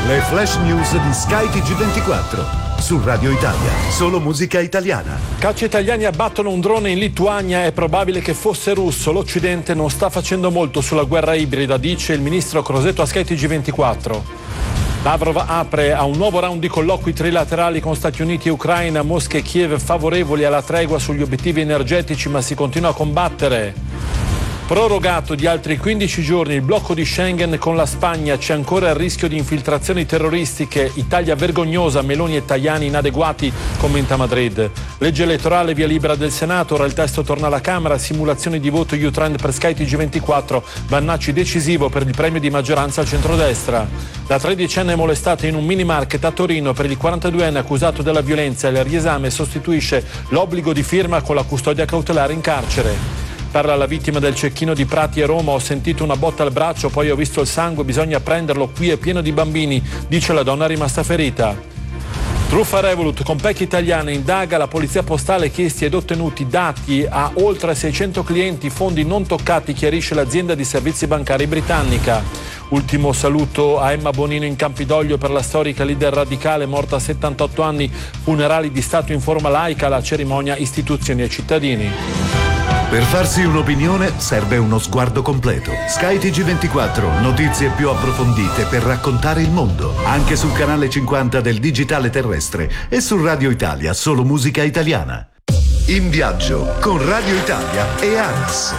Le flash news di Sky TG24. Su Radio Italia, solo musica italiana. Caccia italiani abbattono un drone in Lituania, è probabile che fosse russo. L'Occidente non sta facendo molto sulla guerra ibrida, dice il ministro Crosetto a Sky TG24. Lavrov apre a un nuovo round di colloqui trilaterali con Stati Uniti e Ucraina, Mosca e Kiev favorevoli alla tregua sugli obiettivi energetici, ma si continua a combattere. Prorogato di altri 15 giorni il blocco di Schengen con la Spagna, c'è ancora il rischio di infiltrazioni terroristiche, Italia vergognosa, Meloni e Tajani inadeguati, commenta Madrid. Legge elettorale, via libera del Senato, ora il testo torna alla Camera, simulazioni di voto U-Trend per Sky TG24, Vannacci decisivo per il premio di maggioranza al centrodestra. La 13enne molestata in un mini market a Torino, per il 42enne accusato della violenza, il riesame sostituisce l'obbligo di firma con la custodia cautelare in carcere. Parla la vittima del cecchino di Prati a Roma, ho sentito una botta al braccio, poi ho visto il sangue, bisogna prenderlo, qui è pieno di bambini, dice la donna rimasta ferita. Truffa Revolut, con PEC italiana, indaga la polizia postale, chiesti ed ottenuti dati a oltre 600 clienti, fondi non toccati, chiarisce l'azienda di servizi bancari britannica. Ultimo saluto a Emma Bonino in Campidoglio per la storica leader radicale morta a 78 anni, funerali di Stato in forma laica, la cerimonia istituzioni e cittadini. Per farsi un'opinione serve uno sguardo completo. Sky TG24, notizie più approfondite per raccontare il mondo. Anche sul canale 50 del digitale terrestre e su Radio Italia, solo musica italiana. In viaggio con Radio Italia e ANAS.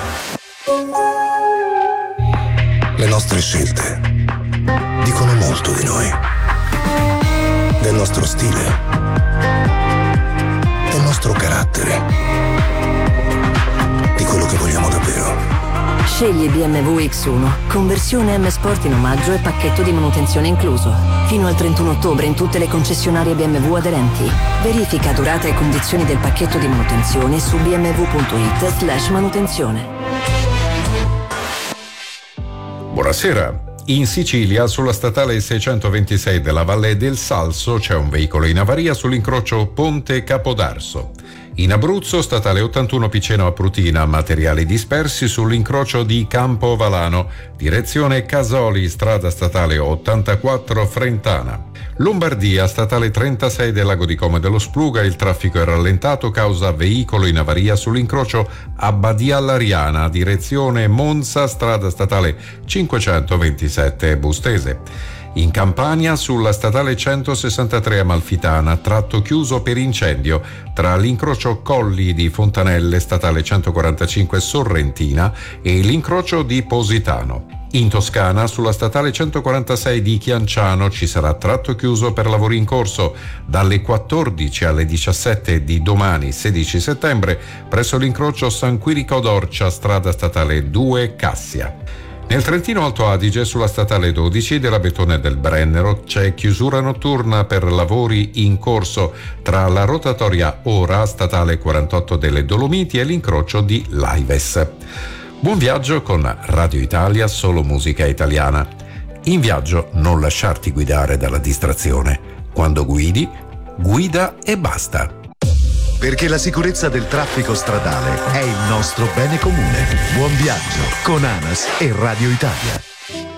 Le nostre scelte dicono molto di noi. Del nostro stile. Del nostro carattere. Di quello che vogliamo davvero. Scegli BMW X1, conversione M Sport in omaggio e pacchetto di manutenzione incluso. Fino al 31 ottobre in tutte le concessionarie BMW aderenti. Verifica durata e condizioni del pacchetto di manutenzione su bmw.it/manutenzione. Buonasera. In Sicilia, sulla statale 626 della Valle del Salso, c'è un veicolo in avaria sull'incrocio Ponte Capodarso. In Abruzzo, statale 81 Piceno a Prutina, materiali dispersi sull'incrocio di Campo Valano, direzione Casoli, strada statale 84 Frentana. Lombardia, statale 36 del Lago di Como dello Spluga, il traffico è rallentato causa veicolo in avaria sull'incrocio Abbadia Lariana, direzione Monza, strada statale 527 Bustese. In Campania, sulla statale 163 Amalfitana, tratto chiuso per incendio tra l'incrocio Colli di Fontanelle, statale 145 Sorrentina, e l'incrocio di Positano. In Toscana, sulla statale 146 di Chianciano, ci sarà tratto chiuso per lavori in corso dalle 14 alle 17 di domani 16 settembre presso l'incrocio San Quirico d'Orcia, strada statale 2 Cassia. Nel Trentino Alto Adige, sulla statale 12 della Betone del Brennero, c'è chiusura notturna per lavori in corso tra la rotatoria Ora, statale 48 delle Dolomiti, e l'incrocio di Laives. Buon viaggio con Radio Italia, solo musica italiana. In viaggio non lasciarti guidare dalla distrazione. Quando guidi, guida e basta. Perché la sicurezza del traffico stradale è il nostro bene comune. Buon viaggio con ANAS e Radio Italia.